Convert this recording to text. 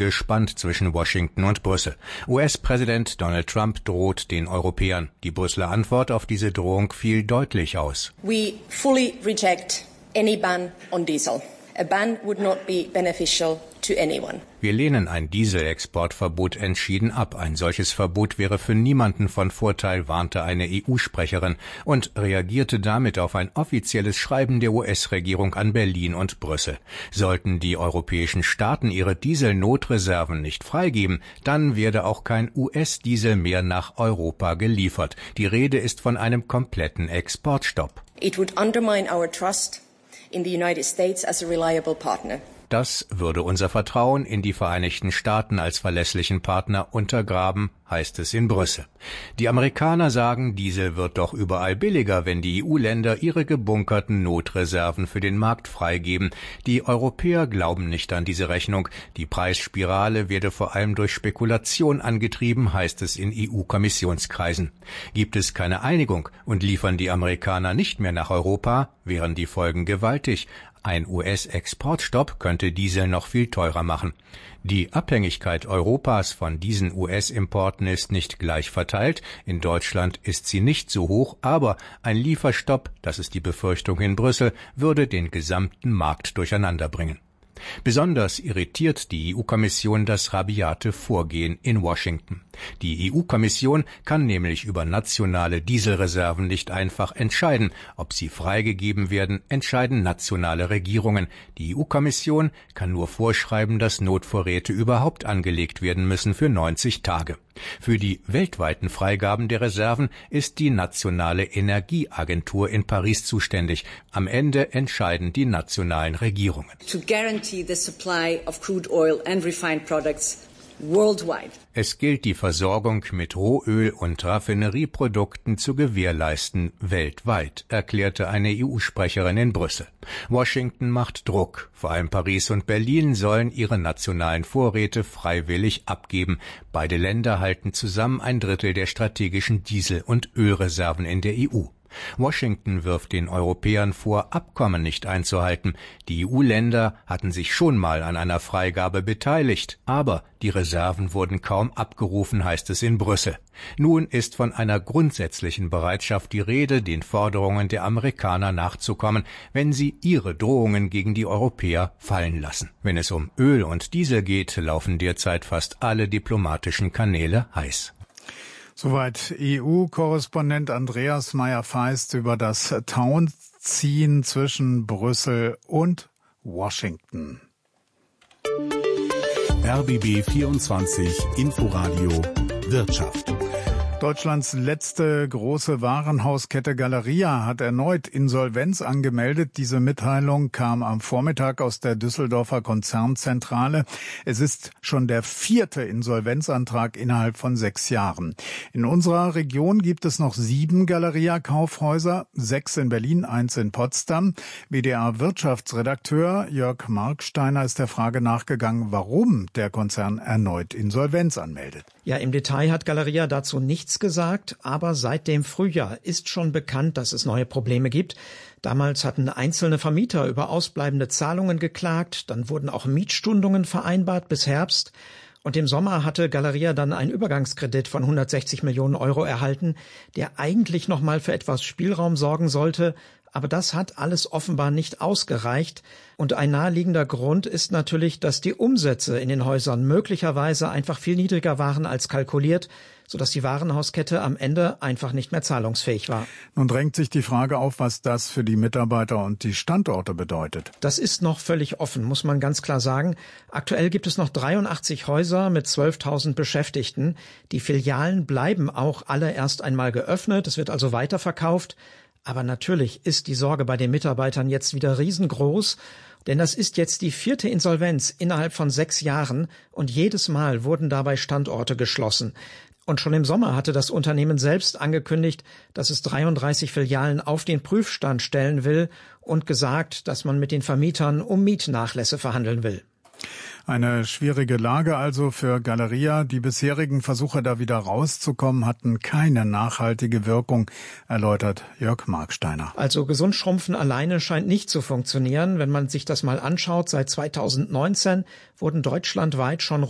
gespannt zwischen Washington und Brüssel. US-Präsident Donald Trump droht den Europäern. Die Brüsseler Antwort auf diese Drohung fiel deutlich aus. We fully reject any ban on diesel. A ban would not be beneficial to anyone. Wir lehnen ein Dieselexportverbot entschieden ab. Ein solches Verbot wäre für niemanden von Vorteil, warnte eine EU-Sprecherin und reagierte damit auf ein offizielles Schreiben der US-Regierung an Berlin und Brüssel. Sollten die europäischen Staaten ihre Dieselnotreserven nicht freigeben, dann werde auch kein US-Diesel mehr nach Europa geliefert. Die Rede ist von einem kompletten Exportstopp. It would undermine our trust in the United States as a reliable partner. Das würde unser Vertrauen in die Vereinigten Staaten als verlässlichen Partner untergraben, heißt es in Brüssel. Die Amerikaner sagen, Diesel wird doch überall billiger, wenn die EU-Länder ihre gebunkerten Notreserven für den Markt freigeben. Die Europäer glauben nicht an diese Rechnung. Die Preisspirale werde vor allem durch Spekulation angetrieben, heißt es in EU-Kommissionskreisen. Gibt es keine Einigung und liefern die Amerikaner nicht mehr nach Europa, wären die Folgen gewaltig. Ein US-Exportstopp könnte Diesel noch viel teurer machen. Die Abhängigkeit Europas von diesen US-Importen ist nicht gleich verteilt. In Deutschland ist sie nicht so hoch, aber ein Lieferstopp, das ist die Befürchtung in Brüssel, würde den gesamten Markt durcheinanderbringen. Besonders irritiert die EU-Kommission das rabiate Vorgehen in Washington. Die EU-Kommission kann nämlich über nationale Dieselreserven nicht einfach entscheiden. Ob sie freigegeben werden, entscheiden nationale Regierungen. Die EU-Kommission kann nur vorschreiben, dass Notvorräte überhaupt angelegt werden müssen für 90 Tage. Für die weltweiten Freigaben der Reserven ist die nationale Energieagentur in Paris zuständig. Am Ende entscheiden die nationalen Regierungen. To guarantee the supply of crude oil and refined products worldwide. Es gilt, die Versorgung mit Rohöl und Raffinerieprodukten zu gewährleisten, weltweit, erklärte eine EU-Sprecherin in Brüssel. Washington macht Druck. Vor allem Paris und Berlin sollen ihre nationalen Vorräte freiwillig abgeben. Beide Länder halten zusammen 1/3 der strategischen Diesel- und Ölreserven in der EU. Washington wirft den Europäern vor, Abkommen nicht einzuhalten. Die EU-Länder hatten sich schon mal an einer Freigabe beteiligt, aber die Reserven wurden kaum abgerufen, heißt es in Brüssel. Nun ist von einer grundsätzlichen Bereitschaft die Rede, den Forderungen der Amerikaner nachzukommen, wenn sie ihre Drohungen gegen die Europäer fallen lassen. Wenn es um Öl und Diesel geht, laufen derzeit fast alle diplomatischen Kanäle heiß. Soweit EU-Korrespondent Andreas Meyer-Feist über das Tauziehen zwischen Brüssel und Washington. RBB 24 Inforadio Wirtschaft. Deutschlands letzte große Warenhauskette Galeria hat erneut Insolvenz angemeldet. Diese Mitteilung kam am Vormittag aus der Düsseldorfer Konzernzentrale. Es ist schon der 4. Insolvenzantrag innerhalb von 6 Jahren. In unserer Region gibt es noch 7 Galeria-Kaufhäuser, 6 in Berlin, 1 in Potsdam. WDR-Wirtschaftsredakteur Jörg Marksteiner ist der Frage nachgegangen, warum der Konzern erneut Insolvenz anmeldet. Ja, im Detail hat Galeria dazu nichts gesagt, aber seit dem Frühjahr ist schon bekannt, dass es neue Probleme gibt. Damals hatten einzelne Vermieter über ausbleibende Zahlungen geklagt, dann wurden auch Mietstundungen vereinbart bis Herbst. Und im Sommer hatte Galeria dann einen Übergangskredit von 160 Millionen Euro erhalten, der eigentlich noch mal für etwas Spielraum sorgen sollte. Aber das hat alles offenbar nicht ausgereicht. Und ein naheliegender Grund ist natürlich, dass die Umsätze in den Häusern möglicherweise einfach viel niedriger waren als kalkuliert, sodass die Warenhauskette am Ende einfach nicht mehr zahlungsfähig war. Nun drängt sich die Frage auf, was das für die Mitarbeiter und die Standorte bedeutet. Das ist noch völlig offen, muss man ganz klar sagen. Aktuell gibt es noch 83 Häuser mit 12.000 Beschäftigten. Die Filialen bleiben auch alle erst einmal geöffnet. Es wird also weiterverkauft. Aber natürlich ist die Sorge bei den Mitarbeitern jetzt wieder riesengroß, denn das ist jetzt die 4. Insolvenz innerhalb von 6 Jahren und jedes Mal wurden dabei Standorte geschlossen. Und schon im Sommer hatte das Unternehmen selbst angekündigt, dass es 33 Filialen auf den Prüfstand stellen will und gesagt, dass man mit den Vermietern um Mietnachlässe verhandeln will. Eine schwierige Lage also für Galeria. Die bisherigen Versuche, da wieder rauszukommen, hatten keine nachhaltige Wirkung, erläutert Jörg Marksteiner. Also gesund schrumpfen alleine scheint nicht zu funktionieren. Wenn man sich das mal anschaut, seit 2019 wurden deutschlandweit schon